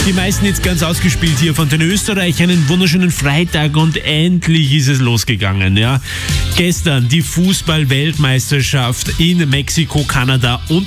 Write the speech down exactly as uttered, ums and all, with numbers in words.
Die meisten jetzt ganz ausgespielt hier von den Österreichern. Einen wunderschönen Freitag und endlich ist es losgegangen. Ja. Gestern die Fußball-Weltmeisterschaft in Mexiko, Kanada und